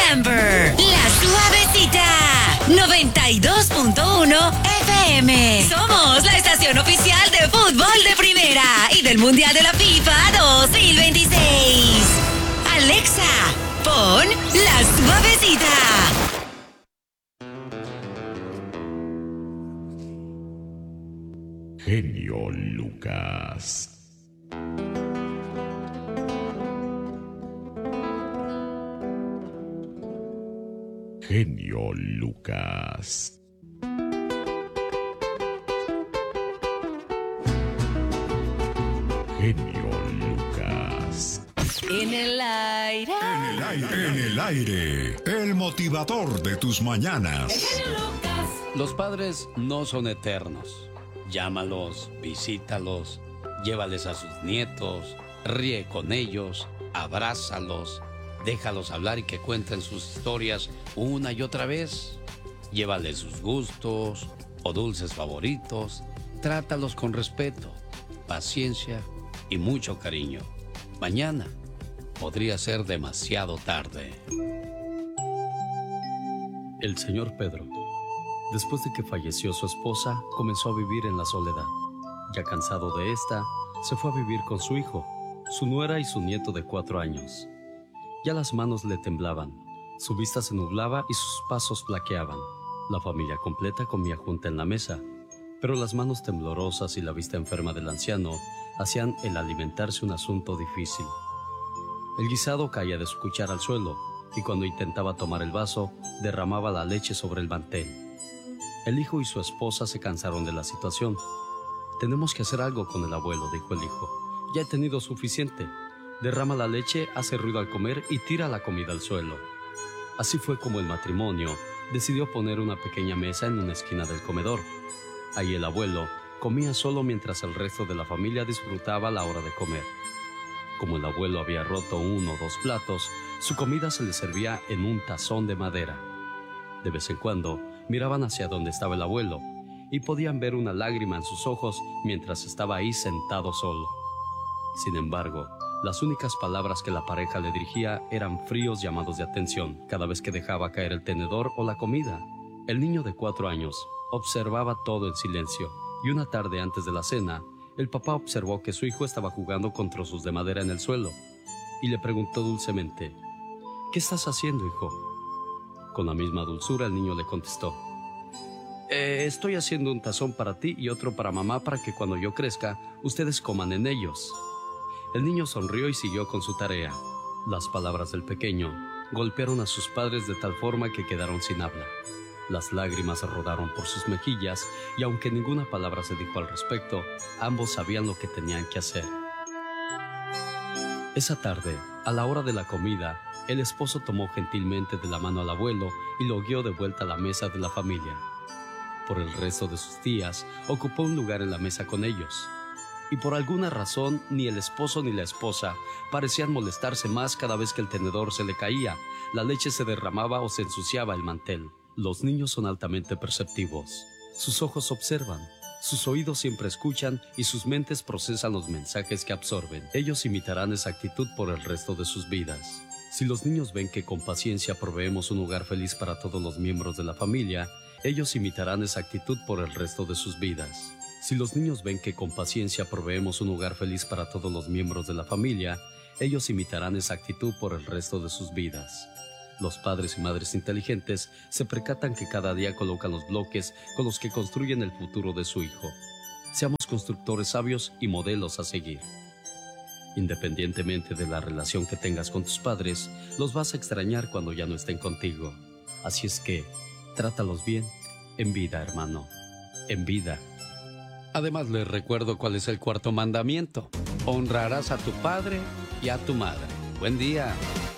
Denver, La Suavecita, 92.1 FM. Somos la estación oficial de fútbol de primera y del Mundial de la FIFA 2026. Alexa, pon La Suavecita. Genio Lucas. Genio Lucas. Genio Lucas. En el aire. En el aire. El motivador de tus mañanas. Los padres no son eternos. Llámalos, visítalos, llévales a sus nietos, ríe con ellos, abrázalos, déjalos hablar y que cuenten sus historias una y otra vez. Llévales sus gustos o dulces favoritos, trátalos con respeto, paciencia y mucho cariño. Mañana podría ser demasiado tarde. El señor Pedro, después de que falleció su esposa, comenzó a vivir en la soledad. Ya cansado de esta, se fue a vivir con su hijo, su nuera y su nieto de 4 años. Ya las manos le temblaban, su vista se nublaba y sus pasos flaqueaban. La familia completa comía junta en la mesa, pero las manos temblorosas y la vista enferma del anciano hacían el alimentarse un asunto difícil. El guisado caía de su cuchara al suelo, y cuando intentaba tomar el vaso, derramaba la leche sobre el mantel. El hijo y su esposa se cansaron de la situación. Tenemos que hacer algo con el abuelo, dijo el hijo. Ya he tenido suficiente. Derrama la leche, hace ruido al comer y tira la comida al suelo. Así fue como el matrimonio decidió poner una pequeña mesa en una esquina del comedor. Ahí el abuelo comía solo mientras el resto de la familia disfrutaba la hora de comer. Como el abuelo había roto 1 o 2 platos, su comida se le servía en un tazón de madera. De vez en cuando, miraban hacia donde estaba el abuelo y podían ver una lágrima en sus ojos mientras estaba ahí sentado solo. Sin embargo, las únicas palabras que la pareja le dirigía eran fríos llamados de atención cada vez que dejaba caer el tenedor o la comida. El niño de 4 años observaba todo en silencio y una tarde antes de la cena, el papá observó que su hijo estaba jugando con trozos de madera en el suelo y le preguntó dulcemente: ¿Qué estás haciendo, hijo? Con la misma dulzura el niño le contestó: estoy haciendo un tazón para ti y otro para mamá para que cuando yo crezca, ustedes coman en ellos. El niño sonrió y siguió con su tarea. Las palabras del pequeño golpearon a sus padres de tal forma que quedaron sin habla. Las lágrimas rodaron por sus mejillas y aunque ninguna palabra se dijo al respecto, ambos sabían lo que tenían que hacer. Esa tarde, a la hora de la comida, el esposo tomó gentilmente de la mano al abuelo y lo guió de vuelta a la mesa de la familia. Por el resto de sus días, ocupó un lugar en la mesa con ellos. Y por alguna razón, ni el esposo ni la esposa parecían molestarse más cada vez que el tenedor se le caía, la leche se derramaba o se ensuciaba el mantel. Los niños son altamente perceptivos. Sus ojos observan, sus oídos siempre escuchan y sus mentes procesan los mensajes que absorben. Ellos imitarán esa actitud por el resto de sus vidas. Si los niños ven que con paciencia proveemos un hogar feliz para todos los miembros de la familia, ellos imitarán esa actitud por el resto de sus vidas. Si los niños ven que con paciencia proveemos un hogar feliz para todos los miembros de la familia, ellos imitarán esa actitud por el resto de sus vidas. Los padres y madres inteligentes se percatan que cada día colocan los bloques con los que construyen el futuro de su hijo. Seamos constructores sabios y modelos a seguir. Independientemente de la relación que tengas con tus padres, los vas a extrañar cuando ya no estén contigo. Así es que, trátalos bien, en vida, hermano, en vida. Además, les recuerdo cuál es el 4º mandamiento. Honrarás a tu padre y a tu madre. Buen día.